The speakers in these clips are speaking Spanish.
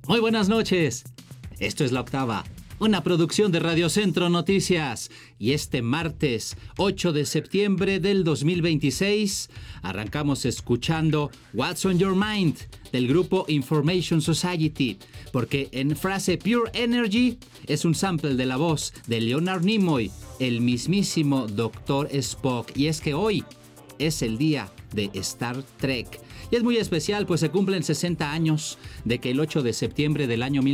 Muy buenas noches. Esto es La Octava, una producción de Radio Centro Noticias. Y este martes 8 de septiembre del 2026 arrancamos escuchando What's on Your Mind del grupo Information Society, porque en frase Pure Energy es un sample de la voz de Leonard Nimoy, el mismísimo Dr. Spock. Y es que hoy es el día de Star Trek. Y es muy especial, pues se cumplen 60 años de que el 8 de septiembre del año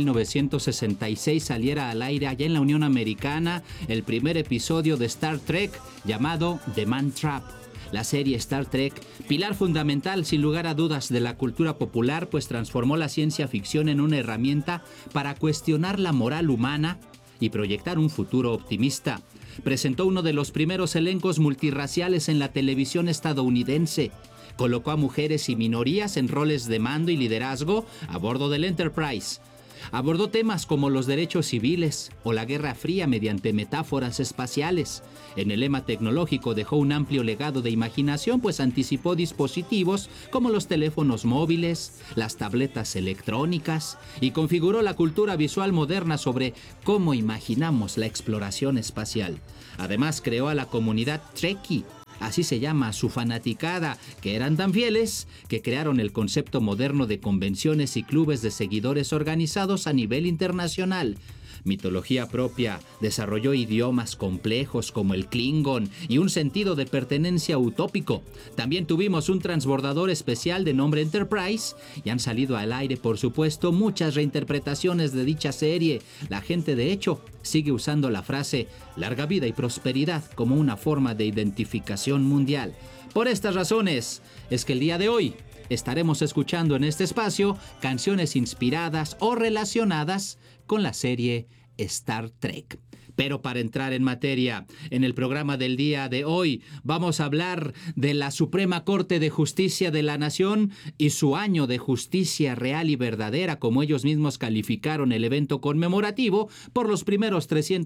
1966 saliera al aire allá en la Unión Americana el primer episodio de Star Trek llamado The Man Trap. La serie Star Trek, pilar fundamental sin lugar a dudas de la cultura popular, pues transformó la ciencia ficción en una herramienta para cuestionar la moral humana y proyectar un futuro optimista. Presentó uno de los primeros elencos multirraciales en la televisión estadounidense. Colocó a mujeres y minorías en roles de mando y liderazgo a bordo del Enterprise. Abordó temas como los derechos civiles o la Guerra Fría mediante metáforas espaciales. En el lema tecnológico dejó un amplio legado de imaginación, pues anticipó dispositivos como los teléfonos móviles, las tabletas electrónicas y configuró la cultura visual moderna sobre cómo imaginamos la exploración espacial. Además, creó a la comunidad Trekkie, así se llama su fanaticada, que eran tan fieles que crearon el concepto moderno de convenciones y clubes de seguidores organizados a nivel internacional. Mitología propia, desarrolló idiomas complejos como el Klingon y un sentido de pertenencia utópico. También tuvimos un transbordador especial de nombre Enterprise y han salido al aire, por supuesto, muchas reinterpretaciones de dicha serie. La gente, de hecho, sigue usando la frase larga vida y prosperidad como una forma de identificación mundial. Por estas razones es que el día de hoy estaremos escuchando en este espacio canciones inspiradas o relacionadas con la serie Star Trek. Pero para entrar en materia, en el programa del día de hoy vamos a hablar de la Suprema Corte de Justicia de la Nación y su año de justicia real y verdadera, como ellos mismos calificaron el evento conmemorativo por los primeros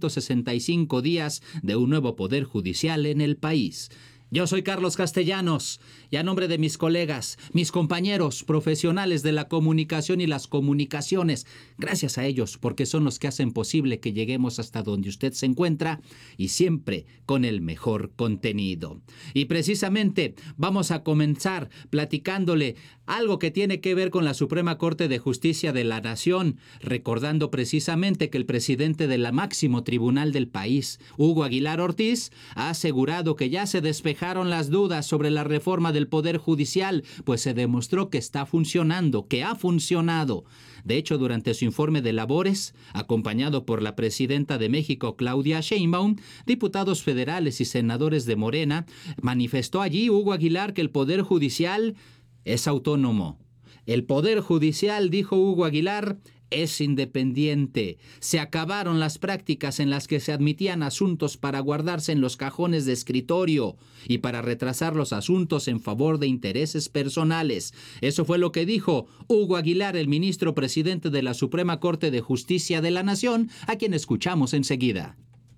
365 días de un nuevo poder judicial en el país. Yo soy Carlos Castellanos y a nombre de mis colegas, mis compañeros profesionales de la comunicación y las comunicaciones, gracias a ellos porque son los que hacen posible que lleguemos hasta donde usted se encuentra y siempre con el mejor contenido. Y precisamente vamos a comenzar platicándole algo que tiene que ver con la Suprema Corte de Justicia de la Nación, recordando precisamente que el presidente del máximo tribunal del país, Hugo Aguilar Ortiz, ha asegurado que ya se despejaron las dudas sobre la reforma del Poder Judicial, pues se demostró que está funcionando, que ha funcionado. De hecho, durante su informe de labores, acompañado por la presidenta de México, Claudia Sheinbaum, diputados federales y senadores de Morena, manifestó allí Hugo Aguilar que el Poder Judicial es autónomo. El Poder Judicial, dijo Hugo Aguilar, es independiente. Se acabaron las prácticas en las que se admitían asuntos para guardarse en los cajones de escritorio y para retrasar los asuntos en favor de intereses personales. Eso fue lo que dijo Hugo Aguilar, el ministro presidente de la Suprema Corte de Justicia de la Nación, a quien escuchamos enseguida.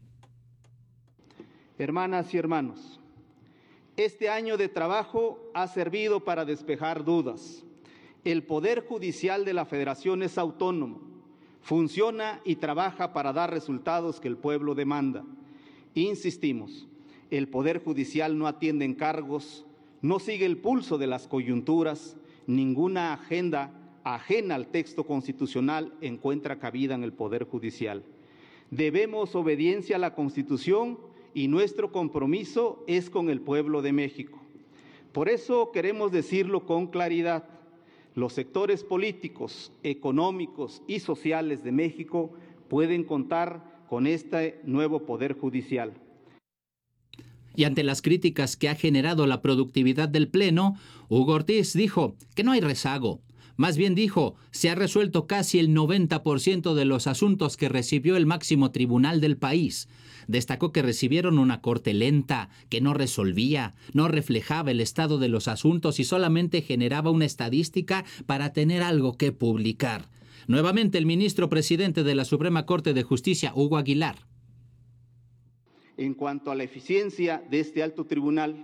Hermanas y hermanos, este año de trabajo ha servido para despejar dudas. El Poder Judicial de la Federación es autónomo, funciona y trabaja para dar resultados que el pueblo demanda. Insistimos, el Poder Judicial no atiende encargos, no sigue el pulso de las coyunturas, ninguna agenda ajena al texto constitucional encuentra cabida en el Poder Judicial. Debemos obediencia a la Constitución y nuestro compromiso es con el pueblo de México. Por eso queremos decirlo con claridad. Los sectores políticos, económicos y sociales de México pueden contar con este nuevo Poder Judicial. Y ante las críticas que ha generado la productividad del Pleno, Hugo Ortiz dijo que no hay rezago. Más bien dijo, se ha resuelto casi el 90% de los asuntos que recibió el máximo tribunal del país. Destacó que recibieron una corte lenta, que no resolvía, no reflejaba el estado de los asuntos y solamente generaba una estadística para tener algo que publicar. Nuevamente el ministro presidente de la Suprema Corte de Justicia, Hugo Aguilar. En cuanto a la eficiencia de este alto tribunal,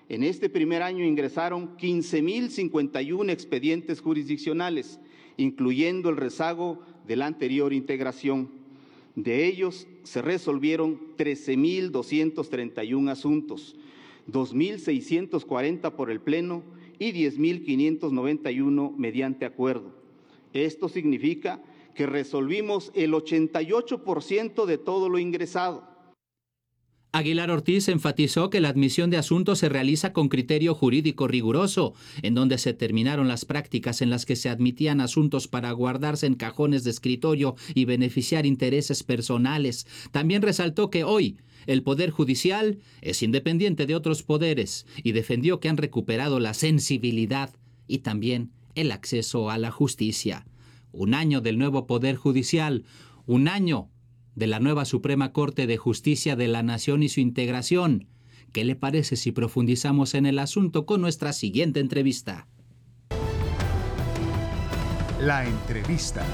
En este primer año ingresaron 15.051 expedientes jurisdiccionales, incluyendo el rezago de la anterior integración. De ellos se resolvieron 13.231 asuntos, 2.640 por el Pleno y 10.591 mediante acuerdo. Esto significa que resolvimos el 88% de todo lo ingresado. Aguilar Ortiz enfatizó que la admisión de asuntos se realiza con criterio jurídico riguroso, en donde se terminaron las prácticas en las que se admitían asuntos para guardarse en cajones de escritorio y beneficiar intereses personales. También resaltó que hoy el Poder Judicial es independiente de otros poderes y defendió que han recuperado la sensibilidad y también el acceso a la justicia. Un año del nuevo Poder Judicial, un año de la nueva Suprema Corte de Justicia de la Nación y su integración. ¿Qué le parece si profundizamos en el asunto con nuestra siguiente entrevista? La entrevista.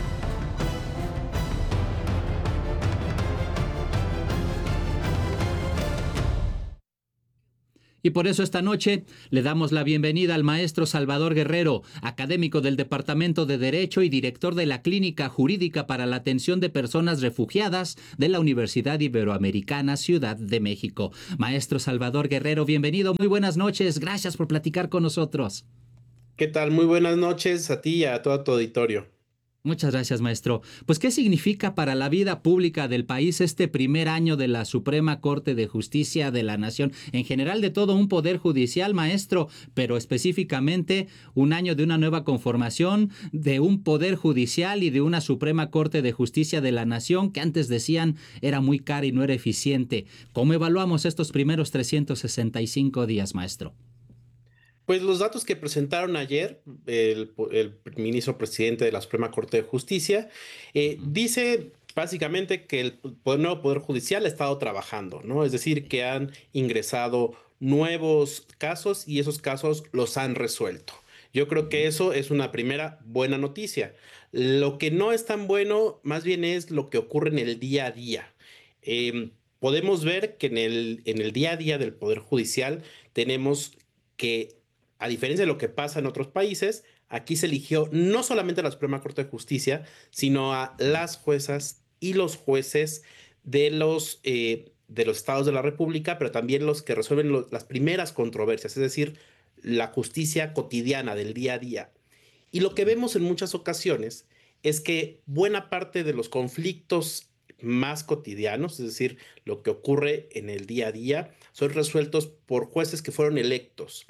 Y por eso esta noche le damos la bienvenida al maestro Salvador Guerrero, académico del Departamento de Derecho y director de la Clínica Jurídica para la Atención de Personas Refugiadas de la Universidad Iberoamericana Ciudad de México. Maestro Salvador Guerrero, bienvenido. Muy buenas noches. Gracias por platicar con nosotros. ¿Qué tal? Muy buenas noches a ti y a todo tu auditorio. Muchas gracias, maestro. Pues, ¿qué significa para la vida pública del país este primer año de la Suprema Corte de Justicia de la Nación? En general, de todo un poder judicial, maestro, pero específicamente un año de una nueva conformación, de un poder judicial y de una Suprema Corte de Justicia de la Nación que antes decían era muy cara y no era eficiente. ¿Cómo evaluamos estos primeros 365 días, maestro? Pues los datos que presentaron ayer el ministro presidente de la Suprema Corte de Justicia dice básicamente que el nuevo Poder Judicial ha estado trabajando, ¿no? Es decir, que han ingresado nuevos casos y esos casos los han resuelto. Yo creo que eso es una primera buena noticia. Lo que no es tan bueno, más bien es lo que ocurre en el día a día. Podemos ver que en el día a día del Poder Judicial tenemos que, a diferencia de lo que pasa en otros países, aquí se eligió no solamente a la Suprema Corte de Justicia, sino a las juezas y los jueces de los estados de la República, pero también los que resuelven las primeras controversias, es decir, la justicia cotidiana del día a día. Y lo que vemos en muchas ocasiones es que buena parte de los conflictos más cotidianos, es decir, lo que ocurre en el día a día, son resueltos por jueces que fueron electos.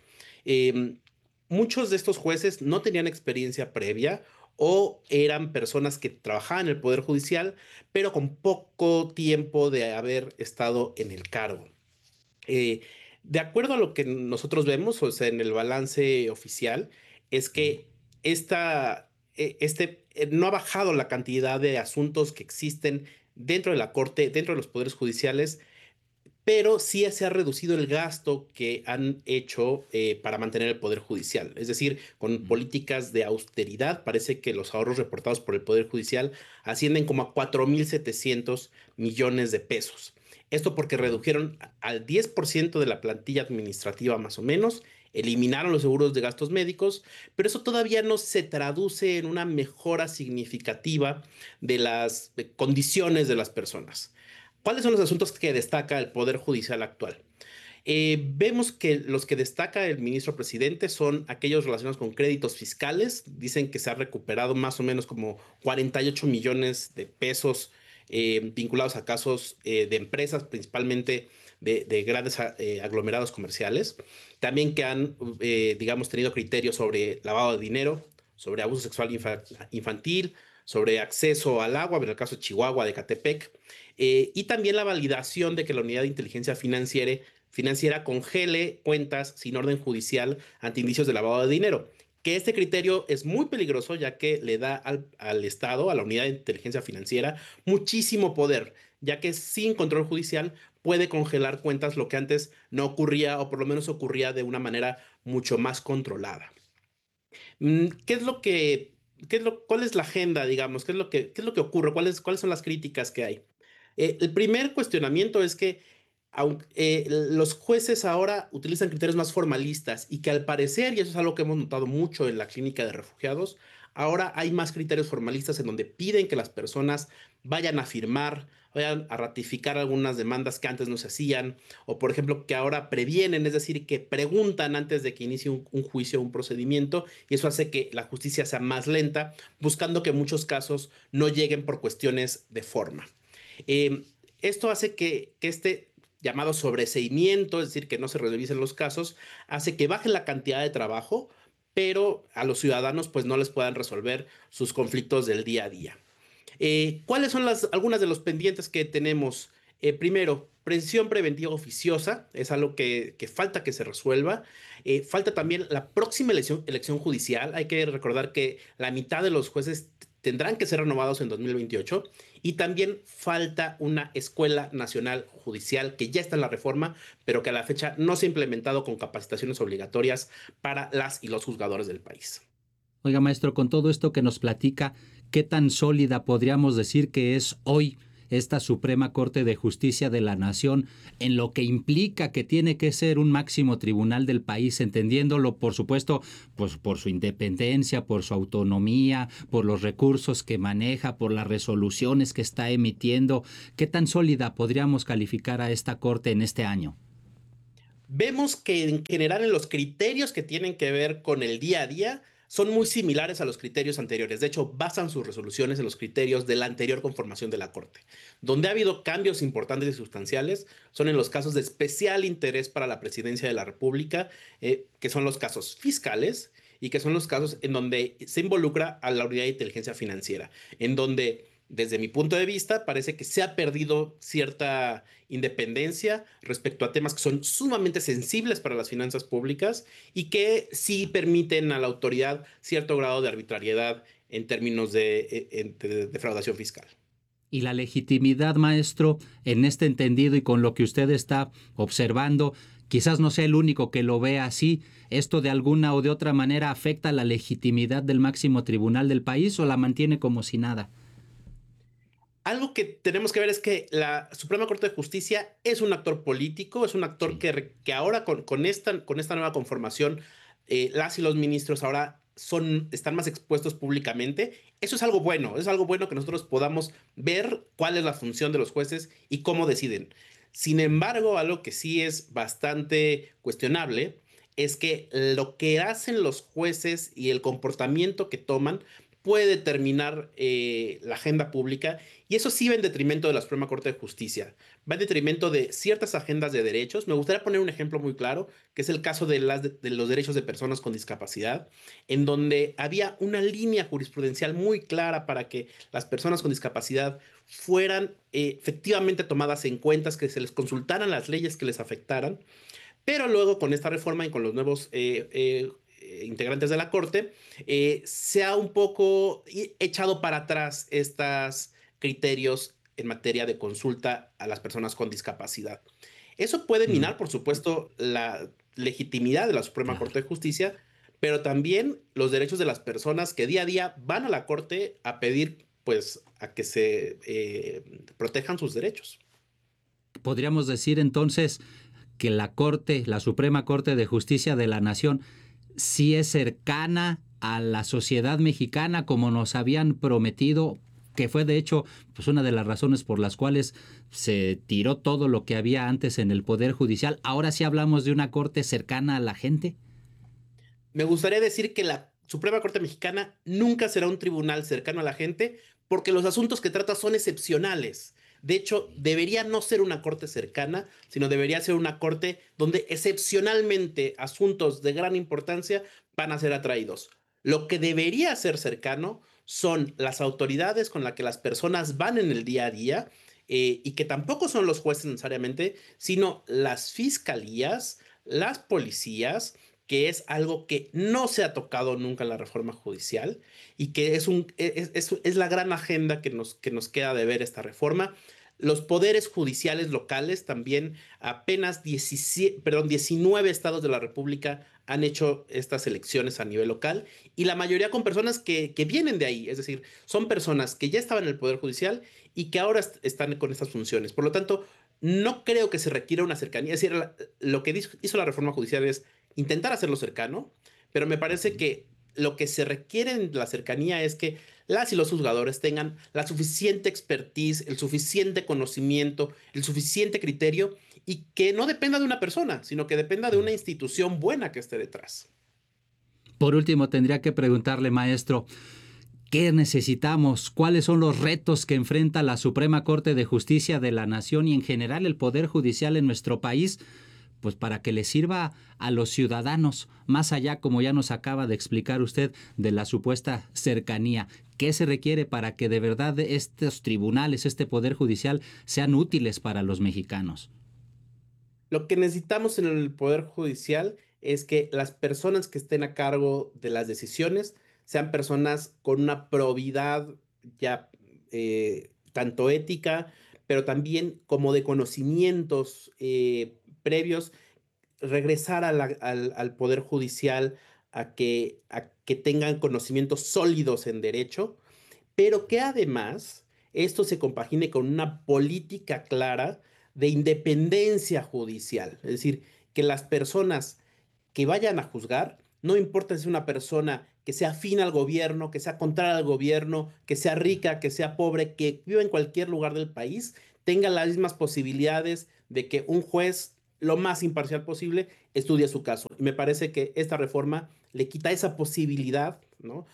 Muchos de estos jueces no tenían experiencia previa o eran personas que trabajaban en el Poder Judicial, pero con poco tiempo de haber estado en el cargo. De acuerdo a lo que nosotros vemos, o sea, en el balance oficial, es que no ha bajado la cantidad de asuntos que existen dentro de la Corte, dentro de los poderes judiciales, pero sí se ha reducido el gasto que han hecho para mantener el Poder Judicial. Es decir, con políticas de austeridad, parece que los ahorros reportados por el Poder Judicial ascienden como a 4.700 millones de pesos. Esto porque redujeron al 10% de la plantilla administrativa más o menos, eliminaron los seguros de gastos médicos, pero eso todavía no se traduce en una mejora significativa de las condiciones de las personas. ¿Cuáles son los asuntos que destaca el Poder Judicial actual? Vemos que los que destaca el ministro presidente son aquellos relacionados con créditos fiscales. Dicen que se ha recuperado más o menos como 48 millones de pesos vinculados a casos de empresas, principalmente de grandes aglomerados comerciales. También que han, digamos, tenido criterios sobre lavado de dinero, sobre abuso sexual infantil, sobre acceso al agua, en el caso de Chihuahua, de Catepec, y también la validación de que la Unidad de Inteligencia Financiera congele cuentas sin orden judicial ante indicios de lavado de dinero, que este criterio es muy peligroso ya que le da al Estado, a la Unidad de Inteligencia Financiera, muchísimo poder, ya que sin control judicial puede congelar cuentas, lo que antes no ocurría, o por lo menos ocurría de una manera mucho más controlada. ¿Cuál es la agenda, digamos? ¿Qué es lo que ocurre? ¿Cuáles son las críticas que hay? El primer cuestionamiento es que Aunque, los jueces ahora utilizan criterios más formalistas y que al parecer, y eso es algo que hemos notado mucho en la clínica de refugiados, ahora hay más criterios formalistas en donde piden que las personas vayan a firmar, vayan a ratificar algunas demandas que antes no se hacían, o por ejemplo que ahora previenen, es decir, que preguntan antes de que inicie un juicio o un procedimiento, y eso hace que la justicia sea más lenta, buscando que muchos casos no lleguen por cuestiones de forma. Eh, Esto hace que este llamado sobreseimiento, es decir, que no se revisen los casos, hace que baje la cantidad de trabajo, pero a los ciudadanos pues no les puedan resolver sus conflictos del día a día. ¿Cuáles son algunas de los pendientes que tenemos? Primero, prisión preventiva oficiosa, es algo que falta que se resuelva. Falta también la próxima elección judicial. Hay que recordar que la mitad de los jueces tendrán que ser renovados en 2028. Y también falta una escuela nacional judicial que ya está en la reforma, pero que a la fecha no se ha implementado con capacitaciones obligatorias para las y los juzgadores del país. Oiga, maestro, con todo esto que nos platica, ¿qué tan sólida podríamos decir que es hoy esta Suprema Corte de Justicia de la Nación en lo que implica que tiene que ser un máximo tribunal del país, entendiéndolo, por supuesto, pues por su independencia, por su autonomía, por los recursos que maneja, por las resoluciones que está emitiendo? ¿Qué tan sólida podríamos calificar a esta Corte en este año? Vemos que en general en los criterios que tienen que ver con el día a día son muy similares a los criterios anteriores. De hecho, basan sus resoluciones en los criterios de la anterior conformación de la Corte. Donde ha habido cambios importantes y sustanciales son en los casos de especial interés para la Presidencia de la República, que son los casos fiscales y que son los casos en donde se involucra a la Unidad de Inteligencia Financiera, en donde desde mi punto de vista, parece que se ha perdido cierta independencia respecto a temas que son sumamente sensibles para las finanzas públicas y que sí permiten a la autoridad cierto grado de arbitrariedad en términos de defraudación fiscal. Y la legitimidad, maestro, en este entendido y con lo que usted está observando, quizás no sea el único que lo vea así. ¿Esto de alguna o de otra manera afecta la legitimidad del máximo tribunal del país o la mantiene como si nada? Algo que tenemos que ver es que la Suprema Corte de Justicia es un actor político, es un actor Sí. que ahora con esta nueva conformación, las y los ministros ahora están más expuestos públicamente. Eso es algo bueno que nosotros podamos ver cuál es la función de los jueces y cómo deciden. Sin embargo, algo que sí es bastante cuestionable es que lo que hacen los jueces y el comportamiento que toman puede determinar la agenda pública, y eso sí va en detrimento de la Suprema Corte de Justicia, va en detrimento de ciertas agendas de derechos. Me gustaría poner un ejemplo muy claro, que es el caso de los derechos de personas con discapacidad, en donde había una línea jurisprudencial muy clara para que las personas con discapacidad fueran efectivamente tomadas en cuenta, que se les consultaran las leyes que les afectaran, pero luego con esta reforma y con los nuevos integrantes de la Corte, se ha un poco echado para atrás estos criterios en materia de consulta a las personas con discapacidad. Eso puede Mm, minar, por supuesto, la legitimidad de la Suprema claro. Corte de Justicia, pero también los derechos de las personas que día a día van a la Corte a pedir, pues, a que se protejan sus derechos. Podríamos decir entonces que la Corte, la Suprema Corte de Justicia de la Nación, sí es cercana a la sociedad mexicana como nos habían prometido, que fue de hecho pues una de las razones por las cuales se tiró todo lo que había antes en el Poder Judicial. Ahora sí hablamos de una corte cercana a la gente. Me gustaría decir que la Suprema Corte Mexicana nunca será un tribunal cercano a la gente porque los asuntos que trata son excepcionales. De hecho, debería no ser una corte cercana, sino debería ser una corte donde excepcionalmente asuntos de gran importancia van a ser atraídos. Lo que debería ser cercano son las autoridades con las que las personas van en el día a día, y que tampoco son los jueces necesariamente, sino las fiscalías, las policías, que es algo que no se ha tocado nunca en la reforma judicial y que es la gran agenda que nos queda de ver esta reforma. Los poderes judiciales locales también, apenas 19 estados de la República han hecho estas elecciones a nivel local, y la mayoría con personas que vienen de ahí, es decir, son personas que ya estaban en el Poder Judicial y que ahora están con estas funciones. Por lo tanto, no creo que se requiera una cercanía. Es decir, lo que hizo la reforma judicial es intentar hacerlo cercano, pero me parece que lo que se requiere en la cercanía es que las y los juzgadores tengan la suficiente expertise, el suficiente conocimiento, el suficiente criterio, y que no dependa de una persona, sino que dependa de una institución buena que esté detrás. Por último, tendría que preguntarle, maestro, ¿qué necesitamos? ¿Cuáles son los retos que enfrenta la Suprema Corte de Justicia de la Nación y en general el Poder Judicial en nuestro país? Pues para que le sirva a los ciudadanos, más allá, como ya nos acaba de explicar usted, de la supuesta cercanía. ¿Qué se requiere para que de verdad estos tribunales, este Poder Judicial, sean útiles para los mexicanos? Lo que necesitamos en el Poder Judicial es que las personas que estén a cargo de las decisiones sean personas con una probidad ya tanto ética, pero también como de conocimientos previos, regresar al Poder Judicial a que tengan conocimientos sólidos en derecho, pero que además esto se compagine con una política clara de independencia judicial. Es decir, que las personas que vayan a juzgar, no importa si es una persona que sea afín al gobierno, que sea contraria al gobierno, que sea rica, que sea pobre, que viva en cualquier lugar del país, tenga las mismas posibilidades de que un juez, lo más imparcial posible, estudie su caso. Y me parece que esta reforma le quita esa posibilidad, ¿no?,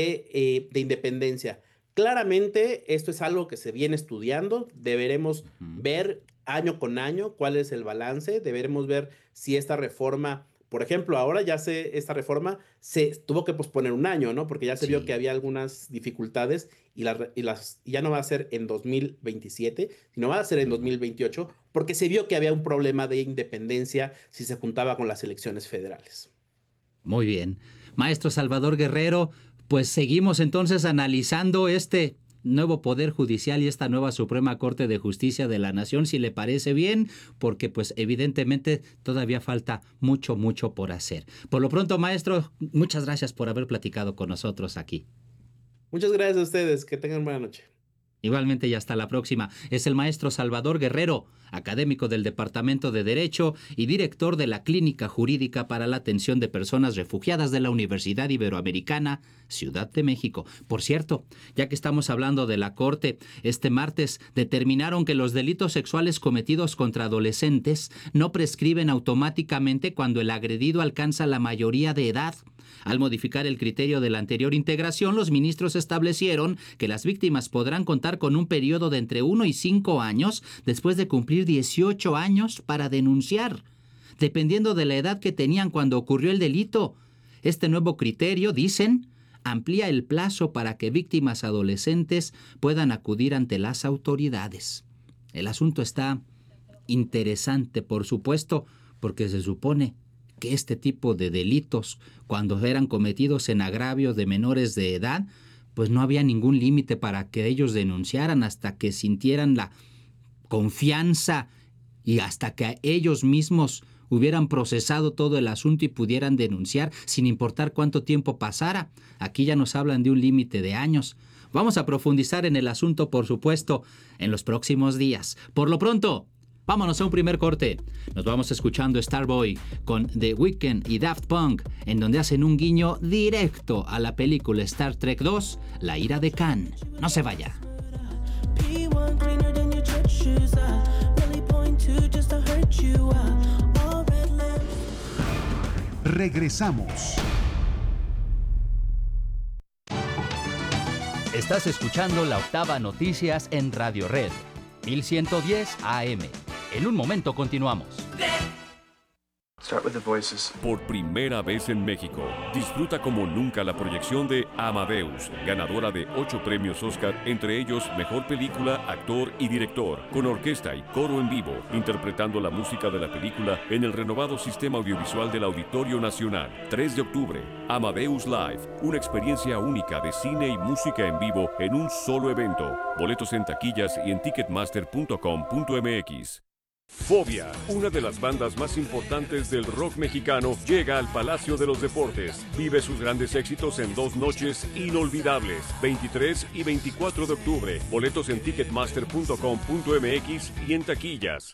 de independencia. Claramente esto es algo que se viene estudiando, deberemos ver año con año cuál es el balance, deberemos ver si esta reforma, por ejemplo, ahora esta reforma se tuvo que posponer un año, ¿no? Porque ya se vio que había algunas dificultades y ya no va a ser en 2027, sino va a ser en 2028, porque se vio que había un problema de independencia si se juntaba con las elecciones federales. Muy bien. Maestro Salvador Guerrero, pues seguimos entonces analizando este nuevo Poder Judicial y esta nueva Suprema Corte de Justicia de la Nación, si le parece bien, porque pues evidentemente todavía falta mucho por hacer. Por lo pronto, maestro, muchas gracias por haber platicado con nosotros aquí. Muchas gracias a ustedes, que tengan buena noche. Igualmente y hasta la próxima. Es el maestro Salvador Guerrero, académico del Departamento de Derecho y director de la Clínica Jurídica para la Atención de Personas Refugiadas de la Universidad Iberoamericana, Ciudad de México. Por cierto, ya que estamos hablando de la Corte, este martes determinaron que los delitos sexuales cometidos contra adolescentes no prescriben automáticamente cuando el agredido alcanza la mayoría de edad. Al modificar el criterio de la anterior integración, los ministros establecieron que las víctimas podrán contar con un periodo de entre 1 y 5 años después de cumplir 18 años para denunciar, dependiendo de la edad que tenían cuando ocurrió el delito. Este nuevo criterio, dicen, amplía el plazo para que víctimas adolescentes puedan acudir ante las autoridades. El asunto está interesante, por supuesto, porque se supone que este tipo de delitos, cuando eran cometidos en agravio de menores de edad, pues no había ningún límite para que ellos denunciaran hasta que sintieran la confianza y hasta que ellos mismos hubieran procesado todo el asunto y pudieran denunciar sin importar cuánto tiempo pasara. Aquí ya nos hablan de un límite de años. Vamos a profundizar en el asunto, por supuesto, en los próximos días. Por lo pronto, vámonos a un primer corte. Nos vamos escuchando Starboy con The Weeknd y Daft Punk, en donde hacen un guiño directo a la película Star Trek 2, La ira de Khan. No se vaya. Regresamos. Estás escuchando La Octava Noticias en Radio Red, 1110 AM. En un momento continuamos. Por primera vez en México, disfruta como nunca la proyección de Amadeus, ganadora de 8 premios Oscar, entre ellos Mejor Película, Actor y Director, con orquesta y coro en vivo, interpretando la música de la película en el renovado sistema audiovisual del Auditorio Nacional. 3 de octubre, Amadeus Live, una experiencia única de cine y música en vivo en un solo evento. Boletos en taquillas y en ticketmaster.com.mx. Fobia, una de las bandas más importantes del rock mexicano, llega al Palacio de los Deportes. Vive sus grandes éxitos en 2 noches inolvidables, 23 y 24 de octubre. Boletos en ticketmaster.com.mx y en taquillas.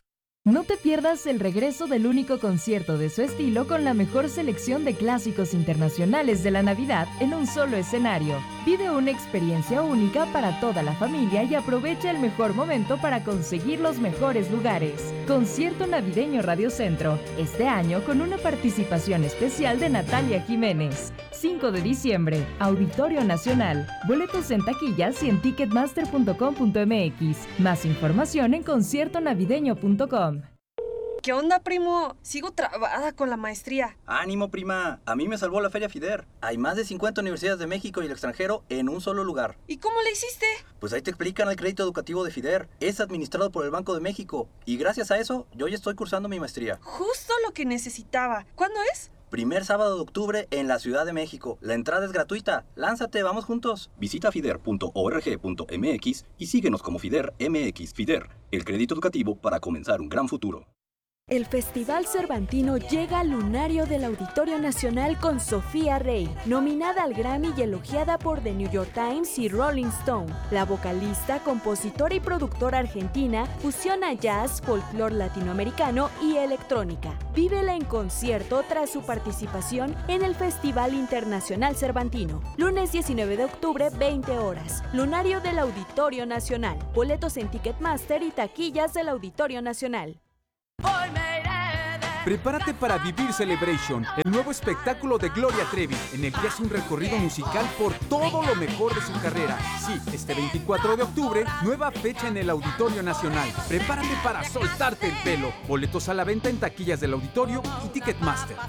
No te pierdas el regreso del único concierto de su estilo con la mejor selección de clásicos internacionales de la Navidad en un solo escenario. Vive una experiencia única para toda la familia y aprovecha el mejor momento para conseguir los mejores lugares. Concierto navideño Radio Centro, este año con una participación especial de Natalia Jiménez. 5 de diciembre, Auditorio Nacional. Boletos en taquillas y en ticketmaster.com.mx. Más información en conciertonavideño.com. ¿Qué onda, primo? Sigo trabada con la maestría. ¡Ánimo, prima! A mí me salvó la Feria FIDER. Hay más de 50 universidades de México y el extranjero en un solo lugar. ¿Y cómo le hiciste? Pues ahí te explican el crédito educativo de FIDER. Es administrado por el Banco de México. Y gracias a eso, yo ya estoy cursando mi maestría. Justo lo que necesitaba. ¿Cuándo es? Primer sábado de octubre en la Ciudad de México. La entrada es gratuita. Lánzate, vamos juntos. Visita fider.org.mx y síguenos como FIDER MX. FIDER, el crédito educativo para comenzar un gran futuro. El Festival Cervantino llega al lunario del Auditorio Nacional con Sofía Rey, nominada al Grammy y elogiada por The New York Times y Rolling Stone. La vocalista, compositora y productora argentina fusiona jazz, folclore latinoamericano y electrónica. Vívela en concierto tras su participación en el Festival Internacional Cervantino. Lunes 19 de octubre, 20 horas. Lunario del Auditorio Nacional. Boletos en Ticketmaster y taquillas del Auditorio Nacional. Prepárate para vivir Celebration, el nuevo espectáculo de Gloria Trevi, en el que hace un recorrido musical por todo lo mejor de su carrera. Sí, este 24 de octubre, nueva fecha en el Auditorio Nacional. Prepárate para soltarte el pelo. Boletos a la venta en taquillas del Auditorio y Ticketmaster.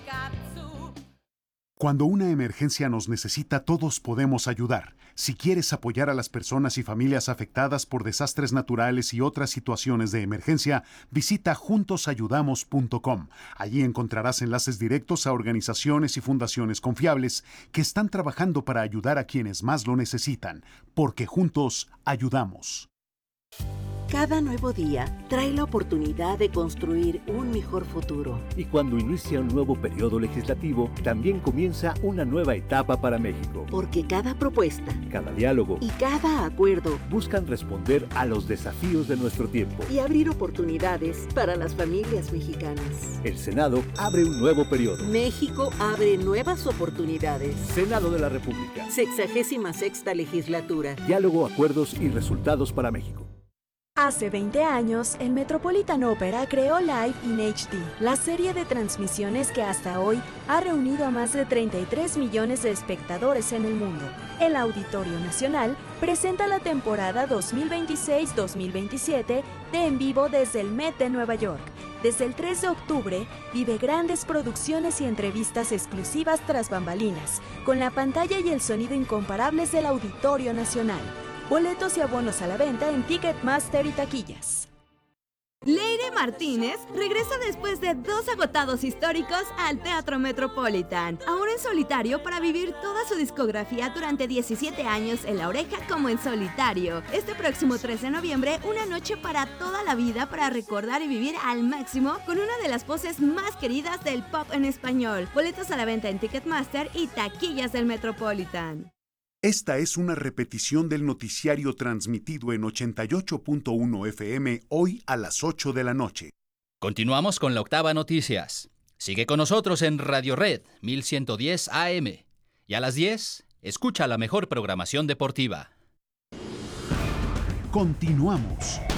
Cuando una emergencia nos necesita, todos podemos ayudar. Si quieres apoyar a las personas y familias afectadas por desastres naturales y otras situaciones de emergencia, visita juntosayudamos.com. Allí encontrarás enlaces directos a organizaciones y fundaciones confiables que están trabajando para ayudar a quienes más lo necesitan, porque juntos ayudamos. Cada nuevo día trae la oportunidad de construir un mejor futuro. Y cuando inicia un nuevo periodo legislativo, también comienza una nueva etapa para México. Porque cada propuesta, cada diálogo y cada acuerdo buscan responder a los desafíos de nuestro tiempo y abrir oportunidades para las familias mexicanas. El Senado abre un nuevo periodo. México abre nuevas oportunidades. Senado de la República. 66ª legislatura. Diálogo, acuerdos y resultados para México. Hace 20 años, el Metropolitan Opera creó Live in HD, la serie de transmisiones que hasta hoy ha reunido a más de 33 millones de espectadores en el mundo. El Auditorio Nacional presenta la temporada 2026-2027 de En Vivo desde el Met de Nueva York. Desde el 3 de octubre, vive grandes producciones y entrevistas exclusivas tras bambalinas, con la pantalla y el sonido incomparables del Auditorio Nacional. Boletos y abonos a la venta en Ticketmaster y taquillas. Leire Martínez regresa después de 2 agotados históricos al Teatro Metropolitan, ahora en solitario para vivir toda su discografía durante 17 años en La Oreja como en solitario. Este próximo 3 de noviembre, una noche para toda la vida para recordar y vivir al máximo con una de las voces más queridas del pop en español. Boletos a la venta en Ticketmaster y taquillas del Metropolitan. Esta es una repetición del noticiario transmitido en 88.1 FM hoy a las 8 de la noche. Continuamos con la Octava Noticias. Sigue con nosotros en Radio Red 1110 AM. Y a las 10, escucha la mejor programación deportiva. Continuamos.